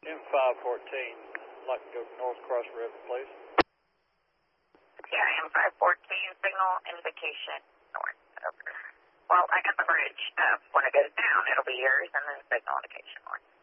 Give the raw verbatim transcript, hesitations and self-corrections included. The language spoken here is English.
M five fourteen, I'd like to go North Cross River, please. Yeah, M five fourteen, signal indication north. Over. Well, I got the bridge. Uh, when it goes down, it'll be yours, and then signal indication north.